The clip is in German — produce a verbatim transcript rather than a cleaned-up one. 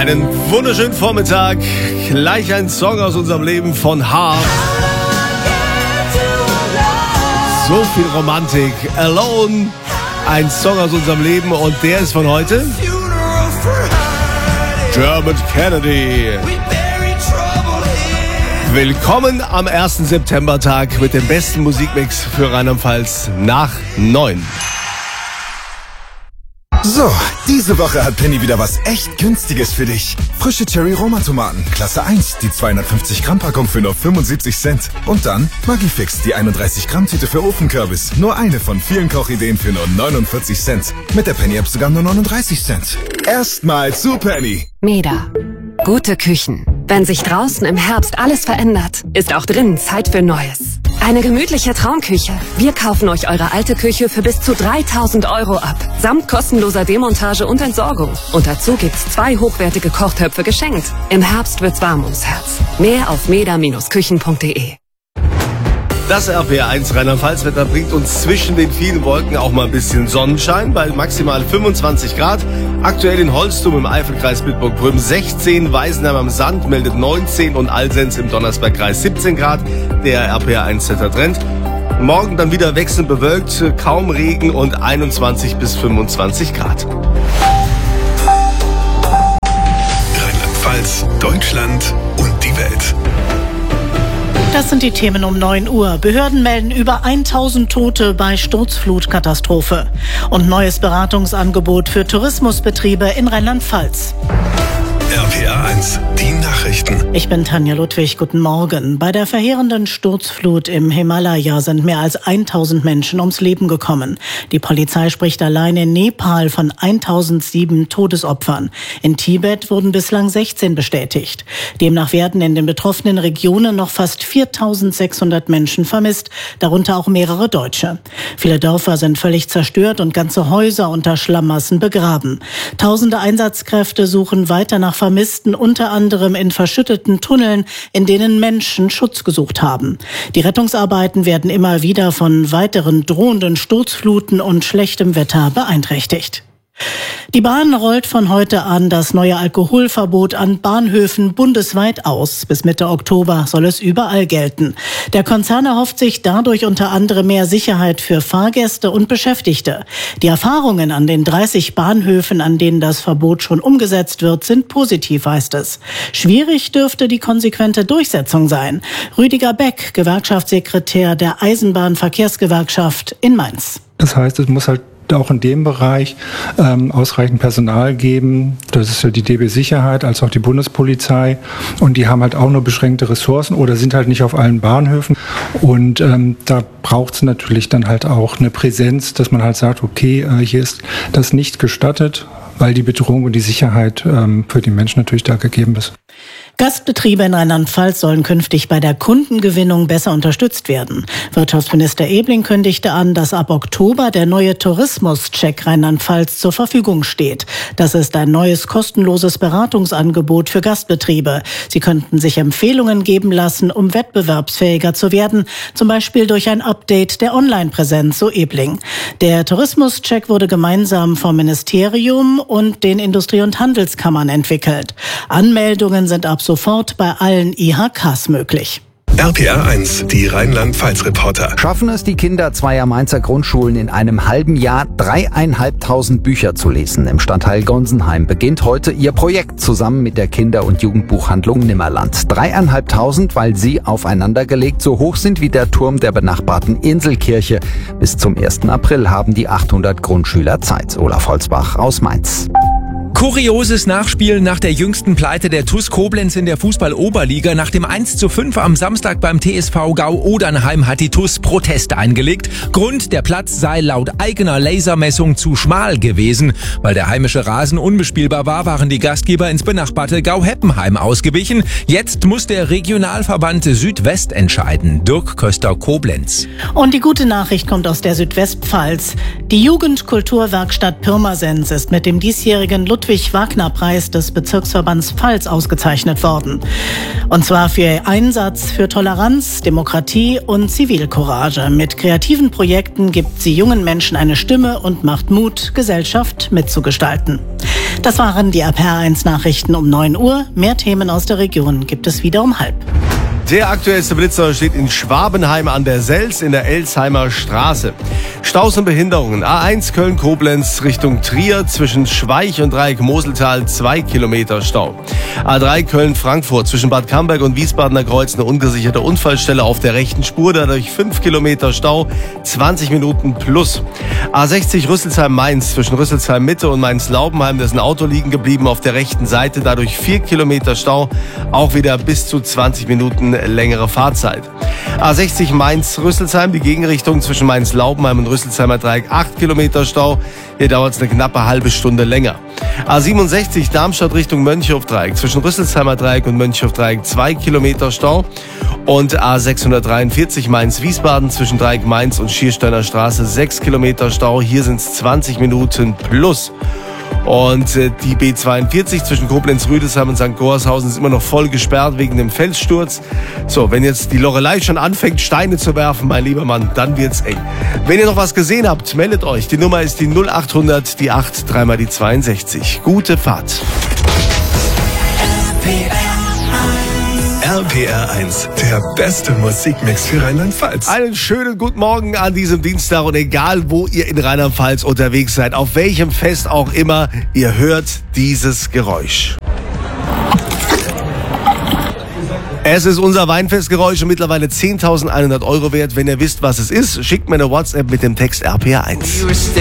Einen wunderschönen Vormittag. Gleich ein Song aus unserem Leben von H. So viel Romantik. Alone. Ein Song aus unserem Leben und der ist von heute. Dermot Kennedy. Willkommen am ersten Septembertag mit dem besten Musikmix für Rheinland-Pfalz nach neun. So, diese Woche hat Penny wieder was echt Günstiges für dich. Frische Cherry-Roma-Tomaten, Klasse eins, die zweihundertfünfzig Gramm Packung für nur fünfundsiebzig Cent. Und dann Maggi-Fix, die einunddreißig Gramm Tüte für Ofenkürbis. Nur eine von vielen Kochideen für nur neunundvierzig Cent. Mit der Penny-App sogar nur neununddreißig Cent. Erstmal zu Penny. Meda. Gute Küchen. Wenn sich draußen im Herbst alles verändert, ist auch drinnen Zeit für Neues. Eine gemütliche Traumküche. Wir kaufen euch eure alte Küche für bis zu dreitausend Euro ab. Samt kostenloser Demontage und Entsorgung. Und dazu gibt's zwei hochwertige Kochtöpfe geschenkt. Im Herbst wird's warm ums Herz. Mehr auf meda Bindestrich küchen punkt de. Das R P R eins Rheinland-Pfalz-Wetter bringt uns zwischen den vielen Wolken auch mal ein bisschen Sonnenschein bei maximal fünfundzwanzig Grad. Aktuell in Holstum im Eifelkreis Bitburg-Prüm sechzehn, Weisenheim am Sand meldet neunzehn und Alsenz im Donnersbergkreis siebzehn Grad. Der R P R eins Wettertrend. Morgen dann wieder wechselnd bewölkt, kaum Regen und einundzwanzig bis fünfundzwanzig Grad. Rheinland-Pfalz, Deutschland und die Welt. Das sind die Themen um neun Uhr. Behörden melden über tausend Tote bei Sturzflutkatastrophe. Und neues Beratungsangebot für Tourismusbetriebe in Rheinland-Pfalz. R P R eins, die Nachrichten. Ich bin Tanja Ludwig, guten Morgen. Bei der verheerenden Sturzflut im Himalaya sind mehr als tausend Menschen ums Leben gekommen. Die Polizei spricht allein in Nepal von tausendsieben Todesopfern. In Tibet wurden bislang sechzehn bestätigt. Demnach werden in den betroffenen Regionen noch fast viertausendsechshundert Menschen vermisst, darunter auch mehrere Deutsche. Viele Dörfer sind völlig zerstört und ganze Häuser unter Schlammmassen begraben. Tausende Einsatzkräfte suchen weiter nach Vermissten, unter anderem in verschütteten Tunneln, in denen Menschen Schutz gesucht haben. Die Rettungsarbeiten werden immer wieder von weiteren drohenden Sturzfluten und schlechtem Wetter beeinträchtigt. Die Bahn rollt von heute an das neue Alkoholverbot an Bahnhöfen bundesweit aus. Bis Mitte Oktober soll es überall gelten. Der Konzern erhofft sich dadurch unter anderem mehr Sicherheit für Fahrgäste und Beschäftigte. Die Erfahrungen an den dreißig Bahnhöfen, an denen das Verbot schon umgesetzt wird, sind positiv, heißt es. Schwierig dürfte die konsequente Durchsetzung sein. Rüdiger Beck, Gewerkschaftssekretär der Eisenbahnverkehrsgewerkschaft in Mainz. Das heißt, es muss halt auch in dem Bereich ähm, ausreichend Personal geben. Das ist ja die D B Sicherheit als auch die Bundespolizei. Und die haben halt auch nur beschränkte Ressourcen oder sind halt nicht auf allen Bahnhöfen. Und ähm, da braucht es natürlich dann halt auch eine Präsenz, dass man halt sagt, okay, äh, hier ist das nicht gestattet, weil die Bedrohung und die Sicherheit ähm, für die Menschen natürlich da gegeben ist. Gastbetriebe in Rheinland-Pfalz sollen künftig bei der Kundengewinnung besser unterstützt werden. Wirtschaftsminister Ebling kündigte an, dass ab Oktober der neue Tourismus-Check Rheinland-Pfalz zur Verfügung steht. Das ist ein neues kostenloses Beratungsangebot für Gastbetriebe. Sie könnten sich Empfehlungen geben lassen, um wettbewerbsfähiger zu werden, zum Beispiel durch ein Update der Online-Präsenz, so Ebling. Der Tourismus-Check wurde gemeinsam vom Ministerium und den Industrie- und Handelskammern entwickelt. Anmeldungen sind ab sofort bei allen I H Ks möglich. R P R eins, die Rheinland-Pfalz-Reporter. Schaffen es die Kinder zweier Mainzer Grundschulen in einem halben Jahr, dreieinhalbtausend Bücher zu lesen? Im Stadtteil Gonsenheim beginnt heute ihr Projekt zusammen mit der Kinder- und Jugendbuchhandlung Nimmerland. Dreieinhalbtausend, weil sie aufeinandergelegt so hoch sind wie der Turm der benachbarten Inselkirche. Bis zum ersten April haben die achthundert Grundschüler Zeit. Olaf Holzbach aus Mainz. Kurioses Nachspiel nach der jüngsten Pleite der T U S Koblenz in der Fußball-Oberliga. Nach dem eins zu fünf am Samstag beim T S V Gau-Odernheim hat die T U S Proteste eingelegt. Grund, der Platz sei laut eigener Lasermessung zu schmal gewesen. Weil der heimische Rasen unbespielbar war, waren die Gastgeber ins benachbarte Gau-Heppenheim ausgewichen. Jetzt muss der Regionalverband Südwest entscheiden. Dirk Köster-Koblenz. Und die gute Nachricht kommt aus der Südwestpfalz. Die Jugendkulturwerkstatt Pirmasens ist mit dem diesjährigen Ludwig Ludwig-Wagner-Preis des Bezirksverbands Pfalz ausgezeichnet worden. Und zwar für ihr Einsatz für Toleranz, Demokratie und Zivilcourage. Mit kreativen Projekten gibt sie jungen Menschen eine Stimme und macht Mut, Gesellschaft mitzugestalten. Das waren die R P R eins Nachrichten um neun Uhr. Mehr Themen aus der Region gibt es wieder um halb. Der aktuellste Blitzer steht in Schwabenheim an der Sels in der Elsheimer Straße. Staus und Behinderungen. A eins Köln-Koblenz Richtung Trier zwischen Schweich und Dreieck-Moseltal zwei Kilometer Stau. A drei Köln-Frankfurt zwischen Bad Camberg und Wiesbadener Kreuz eine ungesicherte Unfallstelle auf der rechten Spur, dadurch fünf Kilometer Stau, zwanzig Minuten plus. A sechzig Rüsselsheim-Mainz zwischen Rüsselsheim-Mitte und Mainz-Laubenheim, da ist ein Auto liegen geblieben auf der rechten Seite, dadurch vier Kilometer Stau, auch wieder bis zu zwanzig Minuten längere Fahrzeit. A sechzig Mainz-Rüsselsheim, die Gegenrichtung zwischen Mainz-Laubenheim und Rüsselsheimer Dreieck, acht Kilometer Stau. Hier dauert es eine knappe halbe Stunde länger. A siebenundsechzig Darmstadt Richtung Mönchhof-Dreieck, zwischen Rüsselsheimer Dreieck und Mönchhof-Dreieck, zwei Kilometer Stau. Und A sechshundertdreiundvierzig Mainz-Wiesbaden zwischen Dreieck Mainz und Schiersteiner Straße, sechs Kilometer Stau. Hier sind es zwanzig Minuten plus. Und äh, die B zweiundvierzig zwischen Koblenz-Rüdesheim und Sankt Gorshausen ist immer noch voll gesperrt wegen dem Felssturz. So, wenn jetzt die Lorelei schon anfängt, Steine zu werfen, mein lieber Mann, dann wird's eng. Wenn ihr noch was gesehen habt, meldet euch. Die Nummer ist die null achthundert, die acht, dreimal die zweiundsechzig. Gute Fahrt. R P R eins, der beste Musikmix für Rheinland-Pfalz. Einen schönen guten Morgen an diesem Dienstag und egal, wo ihr in Rheinland-Pfalz unterwegs seid, auf welchem Fest auch immer, ihr hört dieses Geräusch. Es ist unser Weinfestgeräusch und mittlerweile zehntausendeinhundert Euro wert. Wenn ihr wisst, was es ist, schickt mir eine WhatsApp mit dem Text R P R eins.